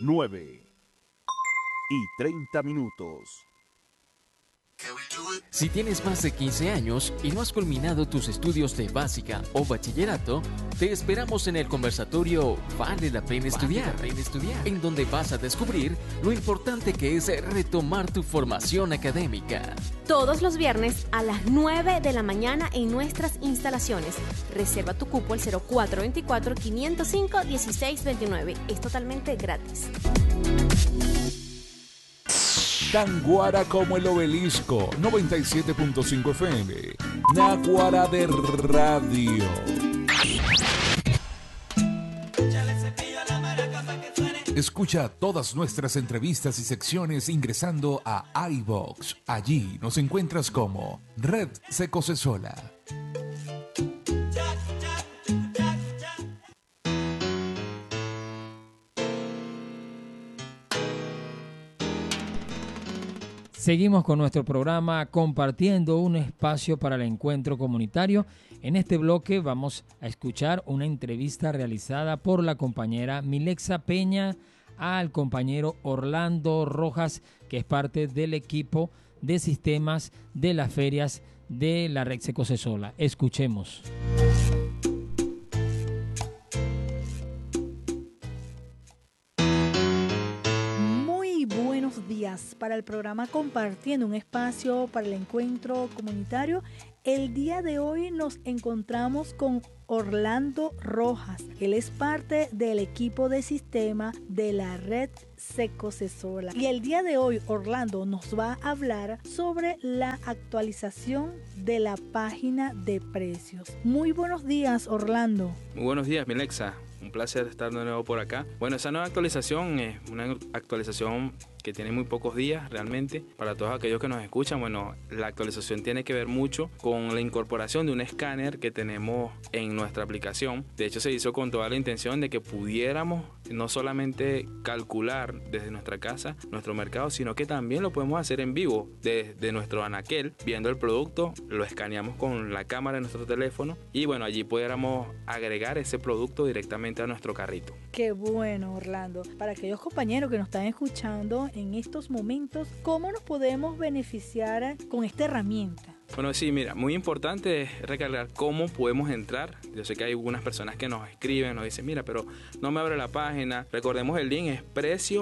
9:30. Si tienes más de 15 años y no has culminado tus estudios de básica o bachillerato, te esperamos en el conversatorio Vale la pena estudiar, en donde vas a descubrir lo importante que es retomar tu formación académica. Todos los viernes a las 9 de la mañana en nuestras instalaciones. Reserva tu cupo al 0424-505-1629. Es totalmente gratis. Tan guara como el obelisco, 97.5 FM. Náguara de Radio. Escucha todas nuestras entrevistas y secciones ingresando a iVoox. Allí nos encuentras como Red Seco Cesola. Seguimos con nuestro programa compartiendo un espacio para el encuentro comunitario. En este bloque vamos a escuchar una entrevista realizada por la compañera Milexa Peña al compañero Orlando Rojas, que es parte del equipo de sistemas de las ferias de la Red Seco Cesola. Escuchemos. Días para el programa Compartiendo un espacio para el encuentro comunitario. El día de hoy nos encontramos con Orlando Rojas. Él es parte del equipo de sistema de la Red Seco Cesola. Y el día de hoy Orlando nos va a hablar sobre la actualización de la página de precios. Muy buenos días, Orlando. Muy buenos días, Milexa. Un placer estar de nuevo por acá. Bueno, esa nueva actualización es una actualización que tiene muy pocos días realmente. Para todos aquellos que nos escuchan, bueno, la actualización tiene que ver mucho con la incorporación de un escáner que tenemos en nuestra aplicación. De hecho, se hizo con toda la intención de que pudiéramos no solamente calcular desde nuestra casa nuestro mercado, sino que también lo podemos hacer en vivo desde nuestro anaquel, viendo el producto, lo escaneamos con la cámara de nuestro teléfono y bueno, allí pudiéramos agregar ese producto directamente a nuestro carrito. Qué bueno, Orlando. Para aquellos compañeros que nos están escuchando en estos momentos, ¿cómo nos podemos beneficiar con esta herramienta? Bueno, sí, mira, muy importante es recalcar cómo podemos entrar. Yo sé que hay algunas personas que nos escriben, nos dicen, mira, pero no me abre la página. Recordemos el link, es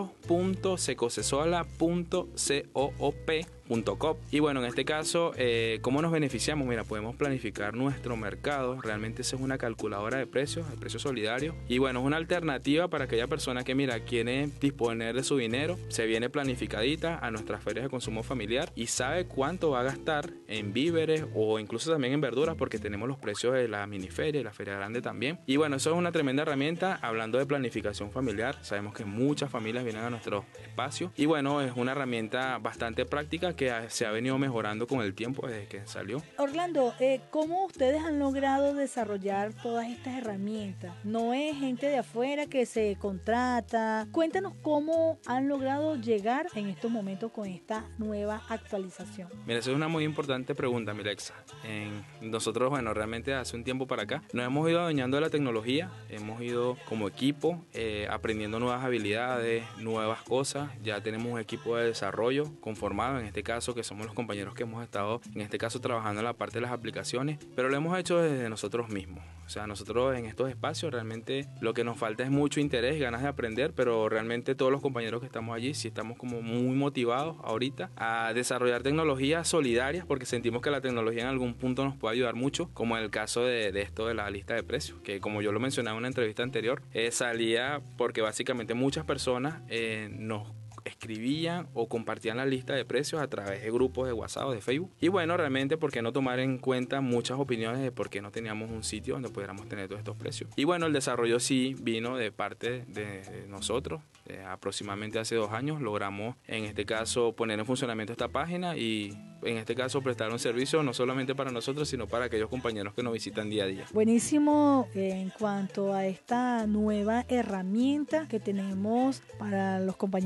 precios.secocesola.coop.com. Y bueno, en este caso, ¿cómo nos beneficiamos? Mira, podemos planificar nuestro mercado. Realmente esa es una calculadora de precios, el precio solidario. Y bueno, es una alternativa para aquella persona que, mira, quiere disponer de su dinero, se viene planificadita a nuestras ferias de consumo familiar y sabe cuánto va a gastar en víveres o incluso también en verduras, porque tenemos los precios de la miniferia y la feria grande también. Y bueno, eso es una tremenda herramienta. Hablando de planificación familiar, sabemos que muchas familias vienen a nuestro espacio y bueno, es una herramienta bastante práctica que se ha venido mejorando con el tiempo desde que salió. Orlando, ¿cómo ustedes han logrado desarrollar todas estas herramientas? No es gente de afuera que se contrata. Cuéntanos cómo han logrado llegar en estos momentos con esta nueva actualización. Mira, esa es una muy importante pregunta, Milexa. Nosotros, bueno, realmente hace un tiempo para acá nos hemos ido adueñando de la tecnología, hemos ido como equipo aprendiendo nuevas habilidades, nuevas cosas. Ya tenemos un equipo de desarrollo conformado, en este caso que somos los compañeros que hemos estado en este caso trabajando en la parte de las aplicaciones, pero lo hemos hecho desde nosotros mismos. O sea, nosotros en estos espacios realmente lo que nos falta es mucho interés, ganas de aprender, pero realmente todos los compañeros que estamos allí sí estamos como muy motivados ahorita a desarrollar tecnologías solidarias, porque sentimos que la tecnología en algún punto nos puede ayudar mucho, como en el caso de esto de la lista de precios, que como yo lo mencionaba en una entrevista anterior, salía porque básicamente muchas personas nos escribían o compartían la lista de precios a través de grupos de WhatsApp o de Facebook. Y bueno, realmente, ¿por qué no tomar en cuenta muchas opiniones de por qué no teníamos un sitio donde pudiéramos tener todos estos precios? Y bueno, el desarrollo sí vino de parte de nosotros. Aproximadamente hace 2 años logramos en este caso poner en funcionamiento esta página y en este caso prestar un servicio no solamente para nosotros sino para aquellos compañeros que nos visitan día a día. Buenísimo en cuanto a esta nueva herramienta que tenemos para los compañeros que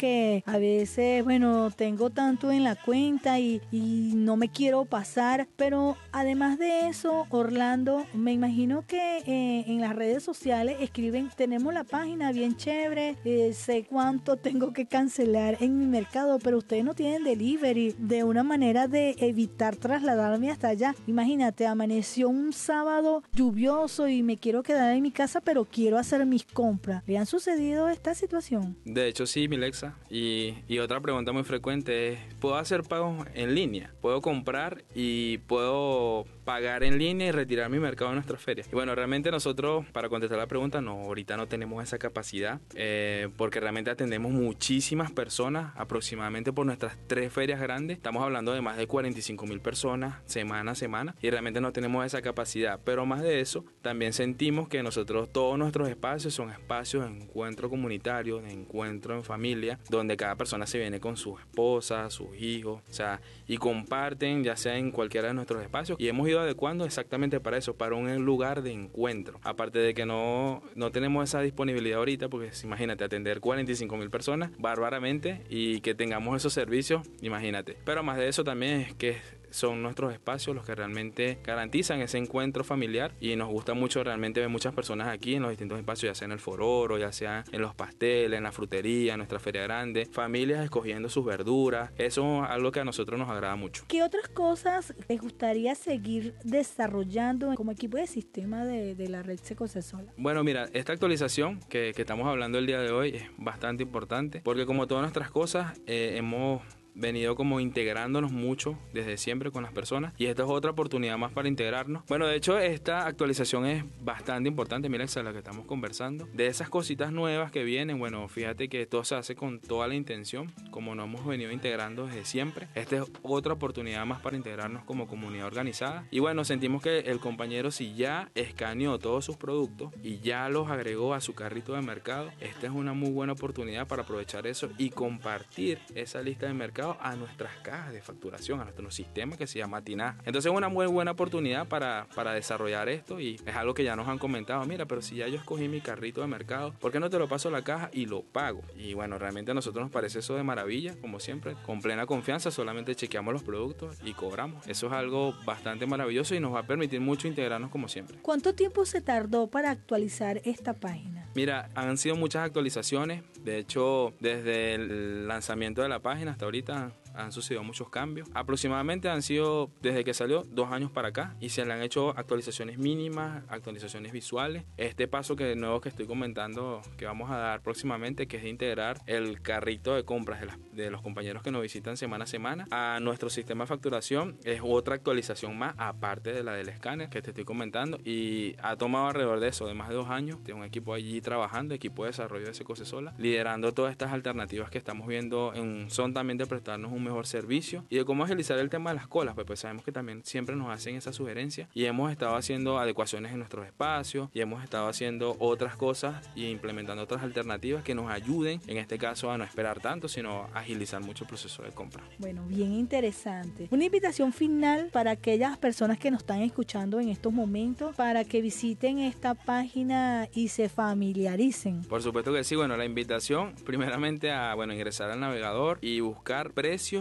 que a veces, bueno, tengo tanto en la cuenta y no me quiero pasar, pero además de eso, Orlando, me imagino que en las redes sociales escriben, tenemos la página bien chévere, sé cuánto tengo que cancelar en mi mercado, pero ustedes no tienen delivery, de una manera de evitar trasladarme hasta allá. Imagínate, amaneció un sábado lluvioso y me quiero quedar en mi casa, pero quiero hacer mis compras. ¿Le han sucedido esta situación? De hecho sí, Milexa. Y otra pregunta muy frecuente es, ¿puedo hacer pagos en línea? ¿Puedo comprar y puedo pagar en línea y retirar mi mercado de nuestra feria? Y bueno, realmente nosotros, para contestar la pregunta, no, ahorita no tenemos esa capacidad, porque realmente atendemos muchísimas personas, aproximadamente por nuestras 3 ferias grandes. Estamos hablando de más de 45,000 personas semana a semana, y realmente no tenemos esa capacidad. Pero más de eso, también sentimos que nosotros, todos nuestros espacios son espacios de encuentro comunitario, de encuentro en familia, donde cada persona se viene con sus esposas, sus hijos, o sea, y comparten, ya sea en cualquiera de nuestros espacios, y hemos ido adecuando exactamente para eso, para un lugar de encuentro. Aparte de que no tenemos esa disponibilidad ahorita, porque imagínate, atender 45,000 personas bárbaramente y que tengamos esos servicios, imagínate. Pero más de eso también es que son nuestros espacios los que realmente garantizan ese encuentro familiar, y nos gusta mucho realmente ver muchas personas aquí en los distintos espacios, ya sea en el Fororo, ya sea en los pasteles, en la frutería, en nuestra feria grande, familias escogiendo sus verduras. Eso es algo que a nosotros nos agrada mucho. ¿Qué otras cosas les gustaría seguir desarrollando como equipo de sistema de la red Secocesola? Bueno, mira, esta actualización que estamos hablando el día de hoy es bastante importante, porque como todas nuestras cosas, hemos venido como integrándonos mucho desde siempre con las personas, y esta es otra oportunidad más para integrarnos. Bueno, de hecho esta actualización es bastante importante, mira, esa es la que estamos conversando, de esas cositas nuevas que vienen. Bueno, fíjate que todo se hace con toda la intención, como nos hemos venido integrando desde siempre. Esta es otra oportunidad más para integrarnos como comunidad organizada, y bueno, sentimos que el compañero, si ya escaneó todos sus productos y ya los agregó a su carrito de mercado, esta es una muy buena oportunidad para aprovechar eso y compartir esa lista de mercado a nuestras cajas de facturación, a nuestro sistema que se llama TINA. Entonces es una muy buena oportunidad para desarrollar esto, y es algo que ya nos han comentado, mira, pero si ya yo escogí mi carrito de mercado, ¿por qué no te lo paso a la caja y lo pago? Y bueno, realmente a nosotros nos parece eso de maravilla, como siempre, con plena confianza, solamente chequeamos los productos y cobramos. Eso es algo bastante maravilloso y nos va a permitir mucho integrarnos como siempre. ¿Cuánto tiempo se tardó para actualizar esta página? Mira, han sido muchas actualizaciones. De hecho, desde el lanzamiento de la página hasta ahorita han sucedido muchos cambios. Aproximadamente han sido, desde que salió, 2 años para acá, y se le han hecho actualizaciones mínimas, actualizaciones visuales. Este paso nuevo que estoy comentando, que vamos a dar próximamente, que es de integrar el carrito de compras de los compañeros que nos visitan semana a semana a nuestro sistema de facturación, es otra actualización más, aparte de la del escáner que te estoy comentando, y ha tomado alrededor de eso, de más de 2 años. Tengo un equipo allí trabajando, equipo de desarrollo de Secocesola, liderando todas estas alternativas que estamos viendo en son también de prestarnos un mejor servicio y de cómo agilizar el tema de las colas, pues sabemos que también siempre nos hacen esa sugerencia, y hemos estado haciendo adecuaciones en nuestros espacios, y hemos estado haciendo otras cosas y implementando otras alternativas que nos ayuden, en este caso, a no esperar tanto, sino a agilizar mucho el proceso de compra. Bueno, bien interesante. Una invitación final para aquellas personas que nos están escuchando en estos momentos, para que visiten esta página y se familiaricen. Por supuesto que sí. Bueno, la invitación primeramente a ingresar al navegador y buscar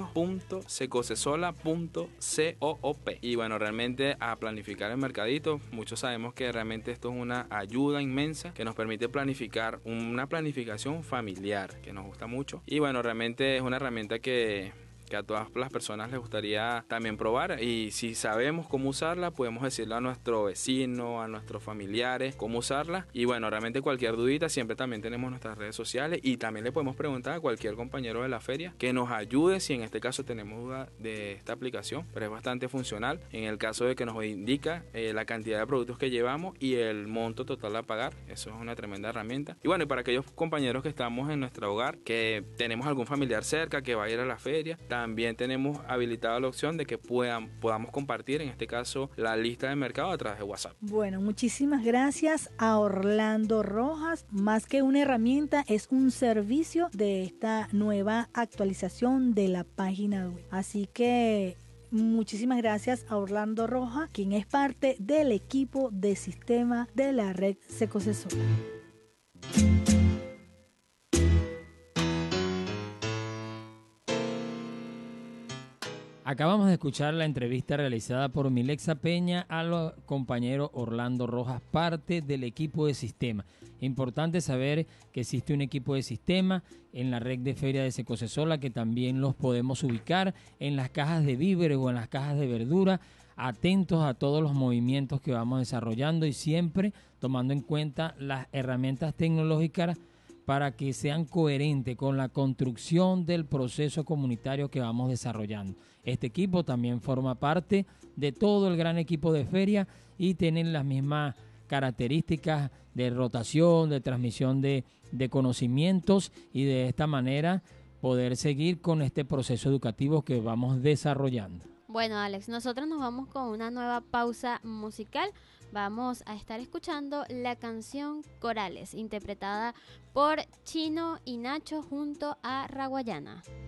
precios.secocesola.coop, y bueno, realmente a planificar el mercadito. Muchos sabemos que realmente esto es una ayuda inmensa que nos permite planificar una planificación familiar, que nos gusta mucho, y bueno, realmente es una herramienta que a todas las personas les gustaría también probar, y si sabemos cómo usarla, podemos decirle a nuestro vecino, a nuestros familiares cómo usarla. Y bueno, realmente cualquier dudita, siempre también tenemos nuestras redes sociales, y también le podemos preguntar a cualquier compañero de la feria que nos ayude si en este caso tenemos duda de esta aplicación, pero es bastante funcional en el caso de que nos indica la cantidad de productos que llevamos y el monto total a pagar. Eso es una tremenda herramienta. Y bueno, y para aquellos compañeros que estamos en nuestro hogar, que tenemos algún familiar cerca que va a ir a la feria, también tenemos habilitada la opción de que podamos compartir, en este caso, la lista de mercado a través de WhatsApp. Bueno, muchísimas gracias a Orlando Rojas. Más que una herramienta, es un servicio de esta nueva actualización de la página web. Así que muchísimas gracias a Orlando Rojas, quien es parte del equipo de sistema de la red Secocesola. Acabamos de escuchar la entrevista realizada por Milexa Peña al compañero Orlando Rojas, parte del equipo de sistema. Importante saber que existe un equipo de sistema en la red de feria de Secocesola, que también los podemos ubicar en las cajas de víveres o en las cajas de verdura, atentos a todos los movimientos que vamos desarrollando y siempre tomando en cuenta las herramientas tecnológicas para que sean coherentes con la construcción del proceso comunitario que vamos desarrollando. Este equipo también forma parte de todo el gran equipo de feria y tienen las mismas características de rotación, de transmisión de conocimientos y de esta manera poder seguir con este proceso educativo que vamos desarrollando. Bueno, Alex, nosotros nos vamos con una nueva pausa musical. Vamos a estar escuchando la canción Corales, interpretada por Chino y Nacho junto a Raguayana.